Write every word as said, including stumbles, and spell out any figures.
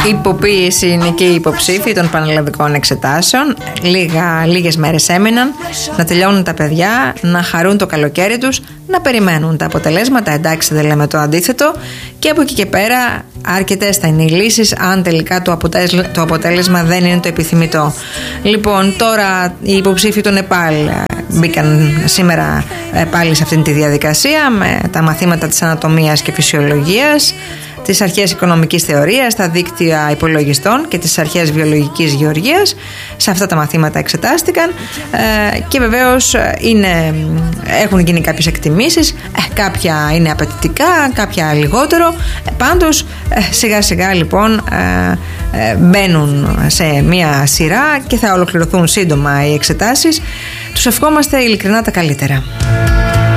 Υποποίηση είναι και οι υποψήφοι των πανελλαδικών εξετάσεων. Λίγα, λίγες μέρες έμειναν να τελειώνουν τα παιδιά, να χαρούν το καλοκαίρι τους, να περιμένουν τα αποτελέσματα. Εντάξει, δεν λέμε το αντίθετο. Και από εκεί και πέρα, αρκετές θα είναι οι λύσεις, αν τελικά το αποτέλεσμα, το αποτέλεσμα δεν είναι το επιθυμητό. Λοιπόν, τώρα οι υποψήφοι του Νεπάλ μπήκαν σήμερα πάλι σε αυτήν τη διαδικασία με τα μαθήματα της ανατομίας και φυσιολογίας, τις αρχές οικονομικής θεωρίας, τα δίκτυα υπολογιστών και τις αρχές βιολογικής γεωργίας. Σε αυτά τα μαθήματα εξετάστηκαν ε, και βεβαίως είναι, έχουν γίνει κάποιες εκτιμήσεις, ε, κάποια είναι απαιτητικά, κάποια λιγότερο. Ε, πάντως ε, σιγά σιγά λοιπόν ε, ε, μπαίνουν σε μία σειρά και θα ολοκληρωθούν σύντομα οι εξετάσεις. Τους ευχόμαστε ειλικρινά τα καλύτερα.